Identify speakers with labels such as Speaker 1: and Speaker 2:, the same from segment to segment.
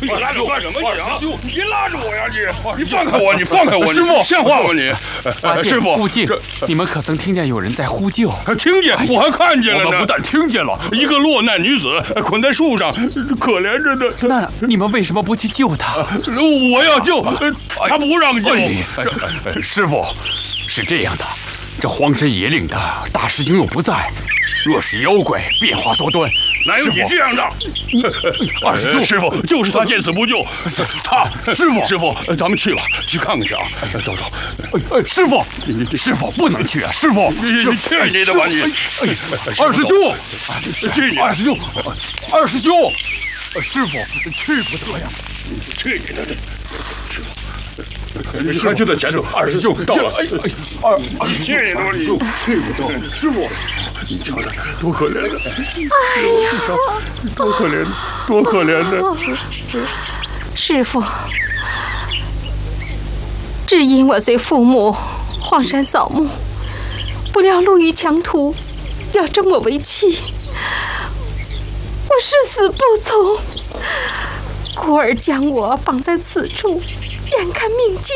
Speaker 1: 你拉着我干什么你啊？你拉着我呀你放开我！你放开我！
Speaker 2: 师傅，
Speaker 1: 像话吗你？师傅，
Speaker 2: 附近你们可曾听见有人在呼救？
Speaker 1: 听见，我还看见了呢。
Speaker 2: 我们不但听见了，
Speaker 1: 一个落难女子捆在树上，可怜着的。
Speaker 2: 那你们为什么不去救她？
Speaker 1: 我要救，他不让救。
Speaker 2: 师傅，是这样的，这荒山野岭的大师兄又不在，若是妖怪变化多端，
Speaker 1: 哪有你这样的？
Speaker 2: 二师兄，
Speaker 1: 师傅就是他见死不救，他师傅，咱们去吧，去看看去啊！走，
Speaker 2: 师傅不能去啊！师傅，
Speaker 1: 你去你的吧你！
Speaker 2: 二师兄，
Speaker 1: 去你！
Speaker 2: 二师兄，师傅去不得呀！
Speaker 1: 去你的！你看就在前头，二师兄到了。去你的吧你！去不得，师傅，你瞧他多可怜的！
Speaker 3: 哎呀，
Speaker 1: 多可怜，多可怜的！
Speaker 3: 师傅，只因我随父母荒山扫墓，不料路遇强徒，要征我为妻，我誓死不从。故而将我绑在此处，眼看命尽，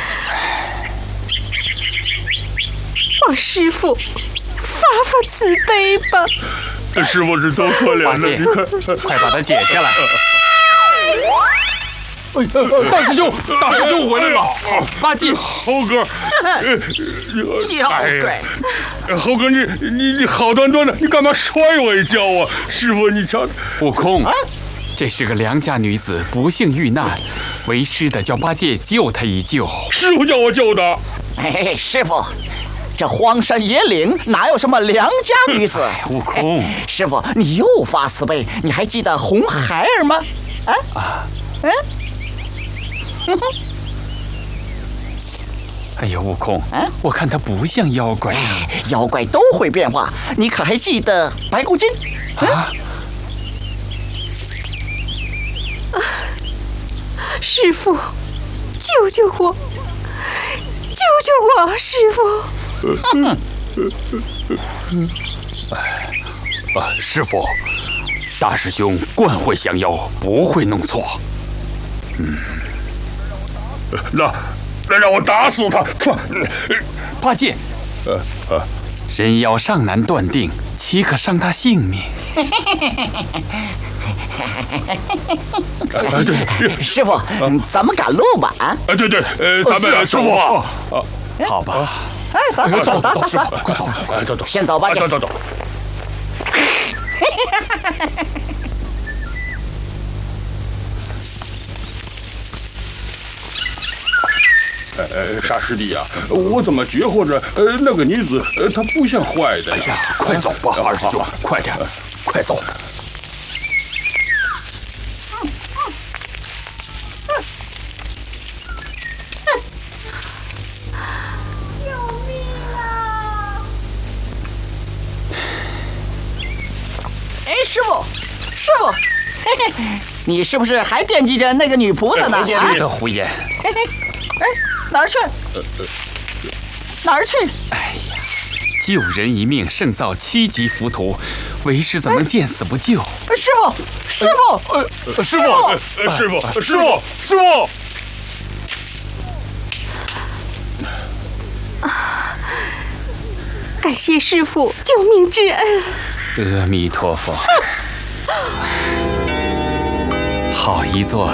Speaker 3: 望师傅发慈悲吧。
Speaker 1: 师傅是多可怜的，你看，
Speaker 2: 快把他解下来！大师兄回来了！八戒，
Speaker 1: 猴哥，
Speaker 4: 妖怪，
Speaker 1: 猴哥，你好端端的，你干嘛摔我一跤啊？师傅，你瞧，
Speaker 2: 悟空。这是个良家女子不幸遇难，为师的叫八戒救她一救。
Speaker 1: 师傅叫我救的。
Speaker 4: 哎，师傅，这荒山野岭哪有什么良家女子？
Speaker 2: 悟空，
Speaker 4: 师傅，你又发慈悲，你还记得红孩儿吗？
Speaker 2: 哎呀，悟空，我看他不像妖怪。
Speaker 4: 妖怪都会变化，你可还记得白骨精？
Speaker 3: 师傅，救救我！救救我，师傅！
Speaker 2: 师傅，大师兄惯会降妖，不会弄错。
Speaker 1: 那让我打死他！
Speaker 2: 八戒，人妖尚难断定，岂可伤他性命？
Speaker 1: 对，
Speaker 4: 师傅，咱们赶路吧啊！
Speaker 1: 对，咱们师傅，
Speaker 2: 好吧。
Speaker 4: 哎，走，
Speaker 2: 师傅，快走，
Speaker 4: 走，先走吧，
Speaker 1: 走。沙师弟啊，我怎么觉获着那个女子，她不像坏的呀？
Speaker 2: 快走吧，二师兄，快点，快走！
Speaker 3: 救命啊！
Speaker 4: 哎，师傅，你是不是还惦记着那个女菩萨呢？
Speaker 2: 是的，胡言。
Speaker 4: 哪儿去？
Speaker 2: 哎呀，救人一命胜造7级浮屠，为师怎能见死不救？
Speaker 4: 师
Speaker 1: 傅！
Speaker 3: 感谢师傅救命之恩。
Speaker 2: 阿弥陀佛。好一座